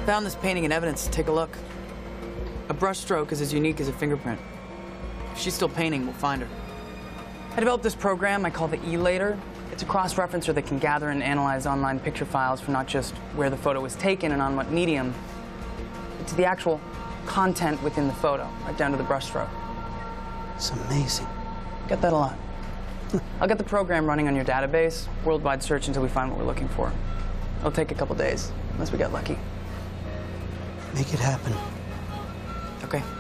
Found this painting in evidence. Take a look. A brushstroke is as unique as a fingerprint. If she's still painting, we'll find her. I developed this program I call the E-Later. It's a cross-referencer that can gather and analyze online picture files for not just where the photo was taken and on what medium, but to the actual content within the photo, right down to the brushstroke. It's amazing. Get that a lot. I'll get the program running on your database, worldwide search until we find what we're looking for. It'll take a couple days, unless we get lucky. Make it happen. Okay.